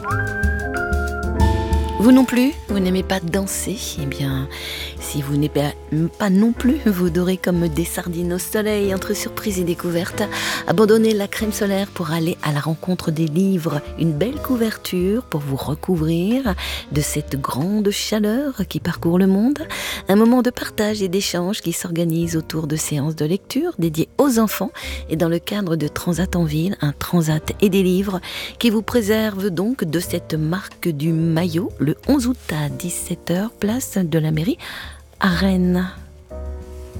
Vous non plus, vous n'aimez pas danser? Eh bien, si vous n'aimez pas non plus, vous dorez comme des sardines au soleil entre surprise et découverte. Abandonnez la crème solaire pour aller à la rencontre des livres. Une belle couverture pour vous recouvrir de cette grande chaleur qui parcourt le monde. Un moment de partage et d'échange qui s'organise autour de séances de lecture dédiées aux enfants et dans le cadre de Transat en ville, un transat et des livres qui vous préserve donc de cette marque du maillot le 11 août à 17h, place de la mairie à Rennes.